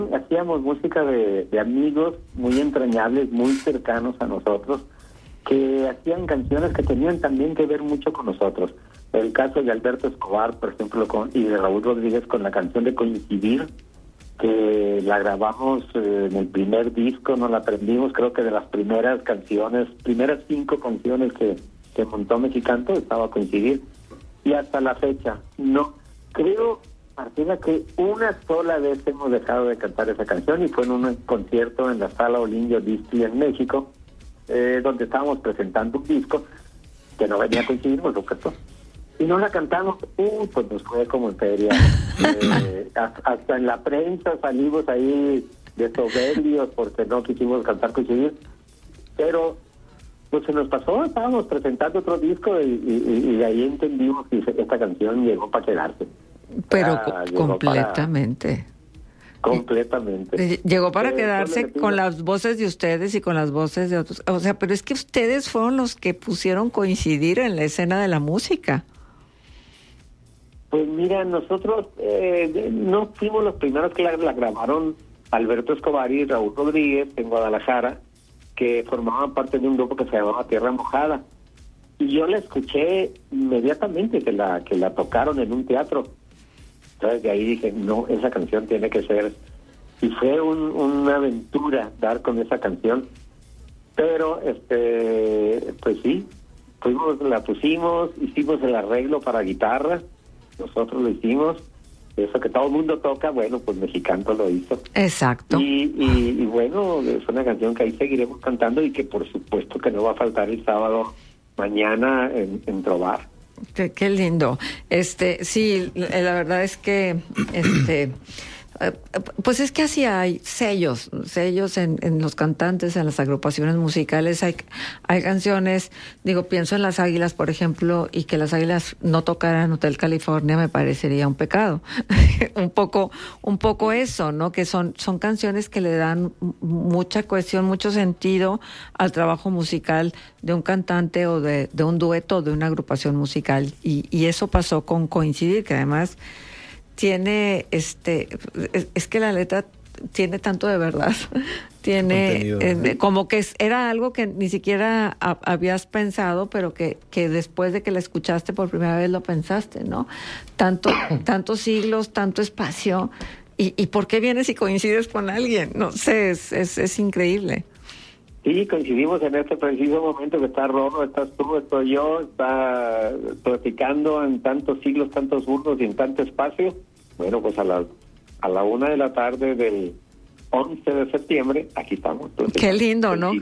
hacíamos música de amigos muy entrañables, muy cercanos a nosotros, que hacían canciones que tenían también que ver mucho con nosotros. El caso de Alberto Escobar, por ejemplo, y de Raúl Rodríguez con la canción de Coincidir, que la grabamos en el primer disco, nos la aprendimos, creo que de las primeras 5 canciones que montó Mexicanto, estaba Coincidir, y hasta la fecha, no, creo, Martina, que una sola vez hemos dejado de cantar esa canción, y fue en un concierto en la Sala Olinio Disney en México, donde estábamos presentando un disco que no venía a coincidir, por supuesto, y no la cantamos. Pues nos fue como en feria. Hasta en la prensa salimos ahí de soberbios porque no quisimos cantar Coincidir, pero pues se nos pasó, estábamos presentando otro disco y ahí entendimos que esta canción llegó para quedarse. Pero completamente. Completamente. Llegó para quedarse con las voces de ustedes y con las voces de otros. O sea, pero es que ustedes fueron los que pusieron Coincidir en la escena de la música. Pues mira, nosotros no fuimos los primeros que la grabaron. Alberto Escobar y Raúl Rodríguez en Guadalajara, que formaban parte de un grupo que se llamaba Tierra Mojada. Y yo la escuché inmediatamente que la tocaron en un teatro. Entonces de ahí dije, no, esa canción tiene que ser. Y fue una aventura dar con esa canción. Pero, pues sí, la pusimos, hicimos el arreglo para guitarra, nosotros lo hicimos. Eso que todo el mundo toca, bueno, pues Mexicanto lo hizo. Exacto. Y bueno, es una canción que ahí seguiremos cantando y que por supuesto que no va a faltar el sábado mañana en Trobar. Qué lindo. Sí, la verdad es que pues es que así hay sellos en los cantantes, en las agrupaciones musicales. Hay canciones, pienso en Las Águilas, por ejemplo, y que Las Águilas no tocaran Hotel California me parecería un pecado. un poco eso, ¿no? Que son canciones que le dan mucha cohesión, mucho sentido al trabajo musical de un cantante o de un dueto, de una agrupación musical. Y eso pasó con Coincidir, que además tiene, es que la letra tiene tanto de verdad, tiene como que era algo que ni siquiera habías pensado, pero que después de que la escuchaste por primera vez lo pensaste, ¿no? Tantos siglos, tanto espacio, y ¿por qué vienes y coincides con alguien? No sé, es increíble. Sí, coincidimos en este preciso momento que está Rorro, estás tú, estoy yo, está platicando en tantos siglos, tantos burnos y en tanto espacio. Bueno, pues a la 1:00 p.m. del 11 de septiembre, aquí estamos. Entonces, qué lindo, ¿no?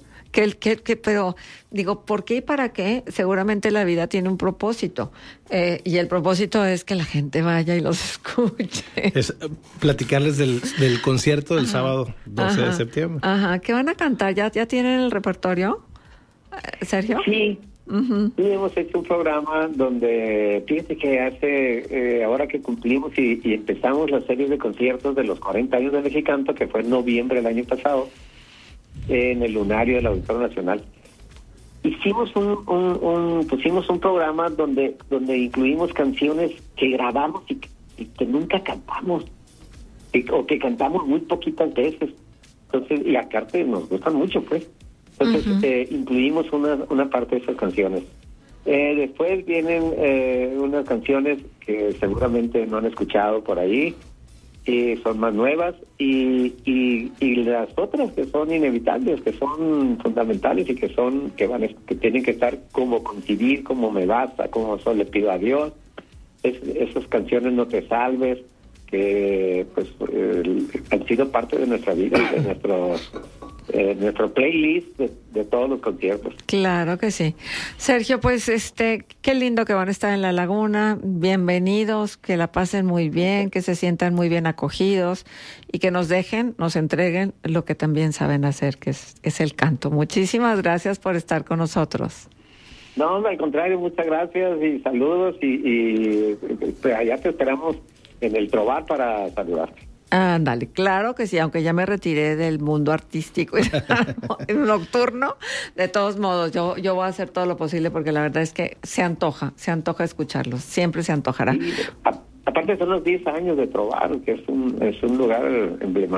Pero ¿por qué y para qué? Seguramente la vida tiene un propósito. Y el propósito es que la gente vaya y los escuche. Es platicarles del concierto del sábado 12 de septiembre. Ajá, ¿qué van a cantar? ¿Ya tienen el repertorio, Sergio? Sí. Uh-huh. Sí, hemos hecho un programa donde, fíjate que ahora que cumplimos y empezamos la serie de conciertos de los 40 años de Mexicanto, que fue en noviembre del año pasado, en el Lunario del Auditorio Nacional, hicimos pusimos un programa donde incluimos canciones que grabamos y que nunca cantamos, o que cantamos muy poquitas veces. Entonces, y aparte nos gustan mucho, pues. Entonces, uh-huh, incluimos una parte de esas canciones. Después vienen unas canciones que seguramente no han escuchado por ahí, son más nuevas, y las otras que son inevitables, que son fundamentales y que tienen que estar como Coincidir, como Me Basta, como Solo Le Pido a Dios. Esas canciones No Te Salves, que pues han sido parte de nuestra vida, de nuestro playlist de todos los conciertos. Claro que sí. Sergio, pues qué lindo que van a estar en La Laguna. Bienvenidos, que la pasen muy bien, que se sientan muy bien acogidos y que nos entreguen lo que también saben hacer, que es el canto. Muchísimas gracias por estar con nosotros. No, al contrario, muchas gracias y saludos y pues allá te esperamos en el Trobar para saludarte. Ándale, claro que sí, aunque ya me retiré del mundo artístico en nocturno, de todos modos, yo voy a hacer todo lo posible porque la verdad es que se antoja escucharlos, siempre se antojará. Sí, Aparte son los 10 años de Trovar, que es un lugar emblemático.